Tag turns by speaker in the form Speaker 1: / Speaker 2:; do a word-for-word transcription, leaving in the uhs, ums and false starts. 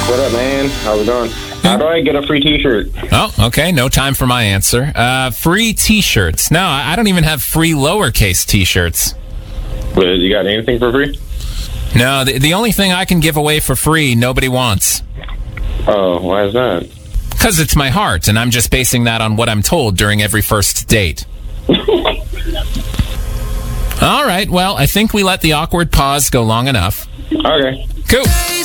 Speaker 1: What up, man? How's it going? How do I get a free t-shirt?
Speaker 2: Oh, okay. No time for my answer. Uh, free t-shirts. No, I don't even have free lowercase t-shirts.
Speaker 1: But you got anything for free?
Speaker 2: No, the, the only thing I can give away for free, nobody wants.
Speaker 1: Oh, why is that?
Speaker 2: Because it's my heart, and I'm just basing that on what I'm told during every first date. All right, well, I think we let the awkward pause go long enough.
Speaker 1: Okay.
Speaker 2: Cool.